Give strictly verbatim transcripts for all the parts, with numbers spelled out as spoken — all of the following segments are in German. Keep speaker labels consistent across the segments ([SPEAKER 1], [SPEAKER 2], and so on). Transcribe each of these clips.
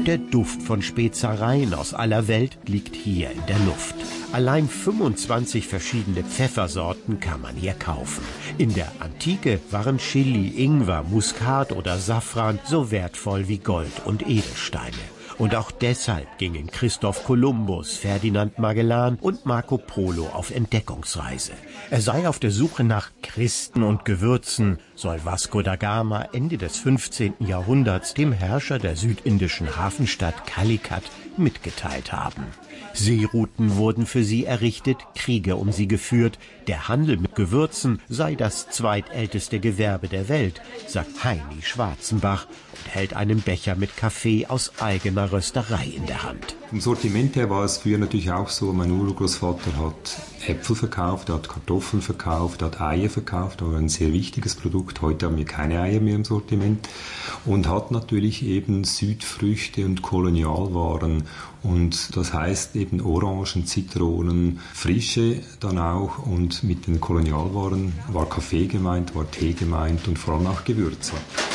[SPEAKER 1] Der Duft von Spezereien aus aller Welt liegt hier in der Luft. Allein fünfundzwanzig verschiedene Pfeffersorten kann man hier kaufen. In der Antike waren Chili, Ingwer, Muskat oder Safran so wertvoll wie Gold und Edelsteine. Und auch deshalb gingen Christoph Kolumbus, Ferdinand Magellan und Marco Polo auf Entdeckungsreise. Er sei auf der Suche nach Christen und Gewürzen, soll Vasco da Gama Ende des fünfzehnten Jahrhunderts dem Herrscher der südindischen Hafenstadt Calicut mitgeteilt haben. Seerouten wurden für sie errichtet, Kriege um sie geführt. Der Handel mit Gewürzen sei das zweitälteste Gewerbe der Welt, sagt Heini Schwarzenbach und hält einen Becher mit Kaffee aus eigener Rösterei in der Hand.
[SPEAKER 2] Vom Sortiment her war es früher natürlich auch so, mein Urgroßvater hat Äpfel verkauft, er hat Kartoffeln verkauft, er hat Eier verkauft, aber ein sehr wichtiges Produkt. Heute haben wir keine Eier mehr im Sortiment und hat natürlich eben Südfrüchte und Kolonialwaren. Und das heißt eben Orangen, Zitronen, Frische dann auch. Und mit den Kolonialwaren war Kaffee gemeint, war Tee gemeint und vor allem auch Gewürze.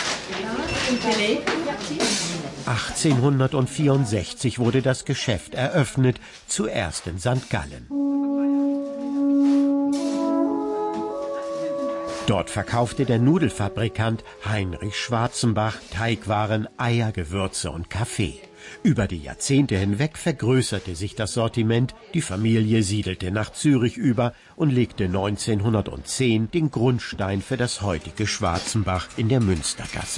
[SPEAKER 1] achtzehnhundertvierundsechzig wurde das Geschäft eröffnet, zuerst in Sankt Gallen. Dort verkaufte der Nudelfabrikant Heinrich Schwarzenbach Teigwaren, Eier, Gewürze und Kaffee. Über die Jahrzehnte hinweg vergrößerte sich das Sortiment, die Familie siedelte nach Zürich über und legte neunzehnhundertzehn den Grundstein für das heutige Schwarzenbach in der Münstergasse.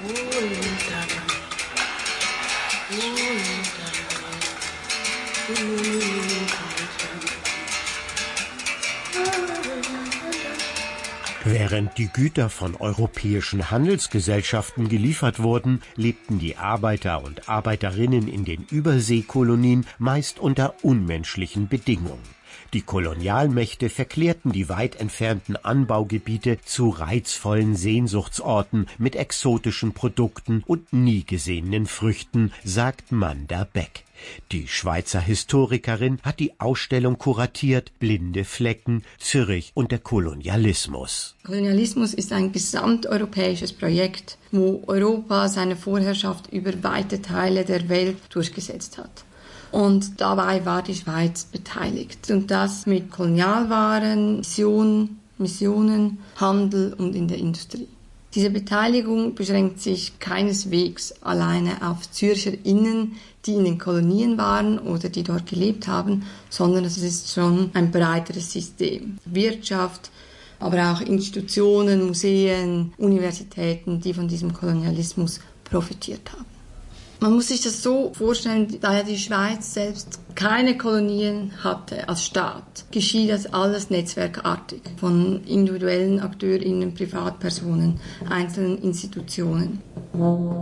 [SPEAKER 1] Während die Güter von europäischen Handelsgesellschaften geliefert wurden, lebten die Arbeiter und Arbeiterinnen in den Überseekolonien meist unter unmenschlichen Bedingungen. Die Kolonialmächte verklärten die weit entfernten Anbaugebiete zu reizvollen Sehnsuchtsorten mit exotischen Produkten und nie gesehenen Früchten, sagt Manda Beck. Die Schweizer Historikerin hat die Ausstellung kuratiert, Blinde Flecken, Zürich und der Kolonialismus.
[SPEAKER 3] Kolonialismus ist ein gesamteuropäisches Projekt, wo Europa seine Vorherrschaft über weite Teile der Welt durchgesetzt hat. Und dabei war die Schweiz beteiligt. Und das mit Kolonialwaren, Mission, Missionen, Handel und in der Industrie. Diese Beteiligung beschränkt sich keineswegs alleine auf ZürcherInnen, die in den Kolonien waren oder die dort gelebt haben, sondern es ist schon ein breiteres System. Wirtschaft, aber auch Institutionen, Museen, Universitäten, die von diesem Kolonialismus profitiert haben. Man muss sich das so vorstellen, da ja die Schweiz selbst keine Kolonien hatte als Staat, geschieht das alles netzwerkartig von individuellen AkteurInnen, Privatpersonen, einzelnen Institutionen.